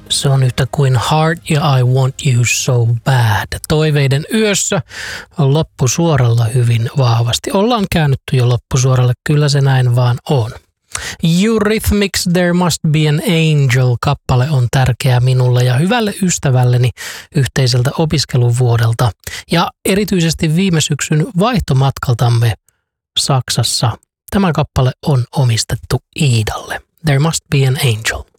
Se on yhtä kuin Heart ja I Want You So Bad. Toiveiden yössä on loppusuoralla hyvin vahvasti. Ollaan käännytty jo loppusuoralle, kyllä se näin vaan on. Eurythmics There Must Be an Angel-kappale on tärkeä minulle ja hyvälle ystävälleni yhteiseltä opiskeluvuodelta ja erityisesti viime syksyn vaihtomatkaltamme Saksassa. Tämä kappale on omistettu Iidalle. There Must Be an Angel.